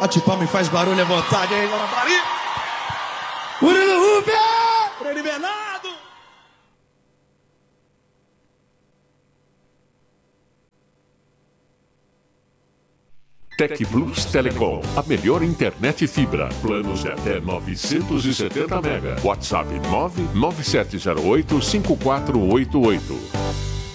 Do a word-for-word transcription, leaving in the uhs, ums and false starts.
Bate palma e faz barulho à vontade aí, vamos pra mim. Murilo Rubens! Freddy Bernardo! Tec Plus Telecom, a melhor internet fibra. Planos de até novecentos e setenta mega. WhatsApp nove nove sete zero oito cinco quatro oito oito.